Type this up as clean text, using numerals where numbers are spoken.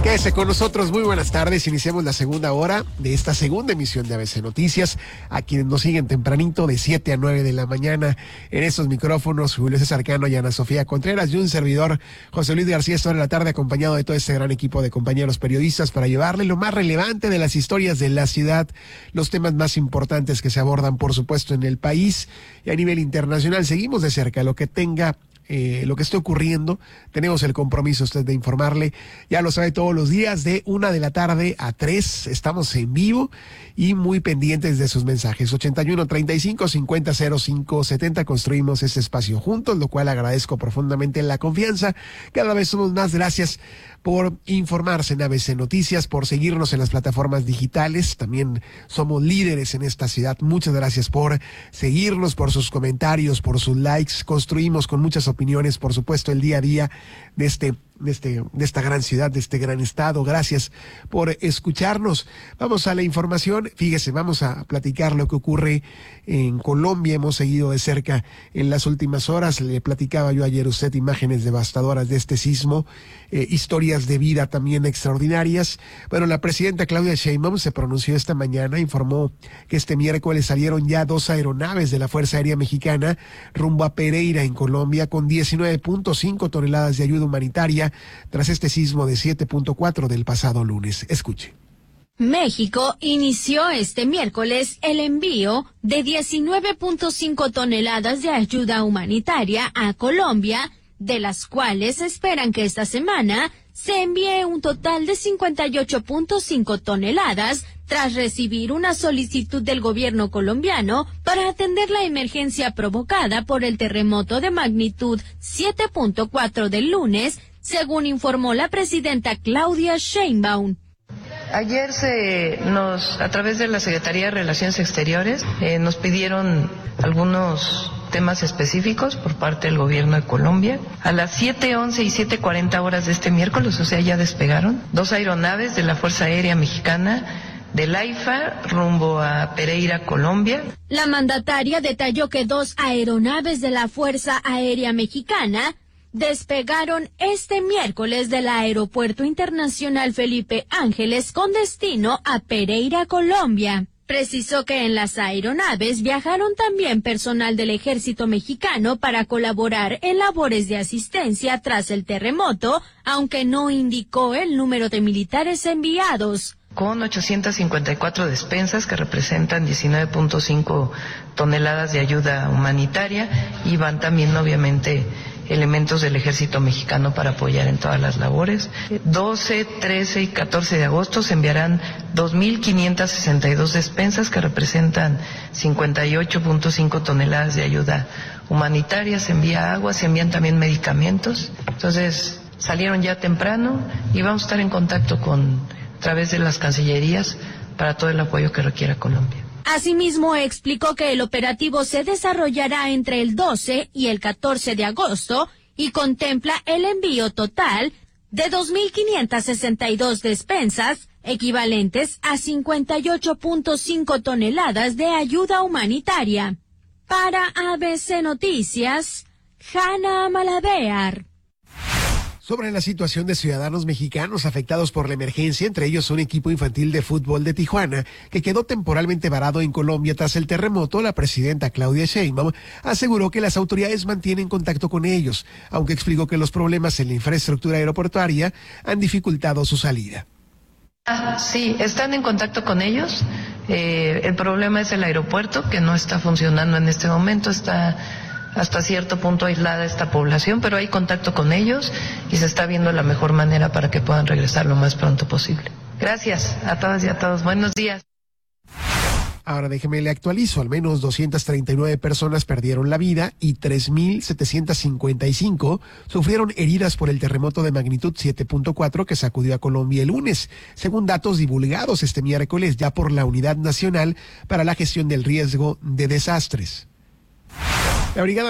Quédese con nosotros, muy buenas tardes. Iniciamos la segunda hora de esta segunda emisión de ABC Noticias. A quienes nos siguen tempranito de 7 a 9 de la mañana en estos micrófonos, Julio César Cano y Ana Sofía Contreras y un servidor, José Luis García, esta hora de la tarde, acompañado de todo este gran equipo de compañeros periodistas para llevarle lo más relevante de las historias de la ciudad, los temas más importantes que se abordan, por supuesto, en el país y a nivel internacional. Seguimos de cerca lo que esté ocurriendo. Tenemos el compromiso usted de informarle, ya lo sabe, todos los días de 1 de la tarde a 3 estamos en vivo y muy pendientes de sus mensajes. 81 35 50 05 70. Construimos este espacio juntos, lo cual agradezco profundamente la confianza. Cada vez somos más. Gracias por informarse en ABC Noticias, por seguirnos en las plataformas digitales. También somos líderes en esta ciudad. Muchas gracias por seguirnos, por sus comentarios, por sus likes. Construimos con muchas opiniones, por supuesto, el día a día de esta gran ciudad, de este gran estado. Gracias por escucharnos. Vamos a la información. Fíjese, vamos a platicar lo que ocurre en Colombia. Hemos seguido de cerca en las últimas horas. Le platicaba yo ayer a usted imágenes devastadoras de este sismo, historias de vida también extraordinarias. Bueno, la presidenta Claudia Sheinbaum se pronunció esta mañana, informó que este miércoles salieron ya 2 aeronaves de la Fuerza Aérea Mexicana rumbo a Pereira, en Colombia, con 19.5 toneladas de ayuda humanitaria tras este sismo de 7.4 del pasado lunes. Escuche. México inició este miércoles el envío de 19.5 toneladas de ayuda humanitaria a Colombia, de las cuales esperan que esta semana se envíe un total de 58.5 toneladas tras recibir una solicitud del gobierno colombiano para atender la emergencia provocada por el terremoto de magnitud 7.4 del lunes, según informó la presidenta Claudia Sheinbaum. Ayer a través de la Secretaría de Relaciones Exteriores, nos pidieron algunos temas específicos por parte del gobierno de Colombia. A las 7:11 y 7:40 horas de este miércoles, o sea, ya despegaron 2 aeronaves de la Fuerza Aérea Mexicana del AIFA rumbo a Pereira, Colombia. La mandataria detalló que 2 aeronaves de la Fuerza Aérea Mexicana despegaron este miércoles del Aeropuerto Internacional Felipe Ángeles con destino a Pereira, Colombia. Precisó que en las aeronaves viajaron también personal del Ejército Mexicano para colaborar en labores de asistencia tras el terremoto, aunque no indicó el número de militares enviados. Con 854 despensas que representan 19.5 toneladas de ayuda humanitaria, y van también obviamente elementos del Ejército Mexicano para apoyar en todas las labores. 12, 13 y 14 de agosto se enviarán 2.562 despensas que representan 58.5 toneladas de ayuda humanitaria. Se envía agua, se envían también medicamentos. Entonces, salieron ya temprano y vamos a estar en contacto a través de las cancillerías para todo el apoyo que requiera Colombia. Asimismo, explicó que el operativo se desarrollará entre el 12 y el 14 de agosto y contempla el envío total de 2.562 despensas, equivalentes a 58.5 toneladas de ayuda humanitaria. Para ABC Noticias, Hanna Malavear. Sobre la situación de ciudadanos mexicanos afectados por la emergencia, entre ellos un equipo infantil de fútbol de Tijuana, que quedó temporalmente varado en Colombia tras el terremoto, la presidenta Claudia Sheinbaum aseguró que las autoridades mantienen contacto con ellos, aunque explicó que los problemas en la infraestructura aeroportuaria han dificultado su salida. Sí, están en contacto con ellos. El problema es el aeropuerto, que no está funcionando en este momento, está hasta cierto punto aislada esta población, pero hay contacto con ellos y se está viendo la mejor manera para que puedan regresar lo más pronto posible. Gracias a todas y a todos. Buenos días. Ahora déjeme le actualizo. Al menos 239 personas perdieron la vida y 3.755 sufrieron heridas por el terremoto de magnitud 7.4 que sacudió a Colombia el lunes, según datos divulgados este miércoles ya por la Unidad Nacional para la Gestión del Riesgo de Desastres. La brigada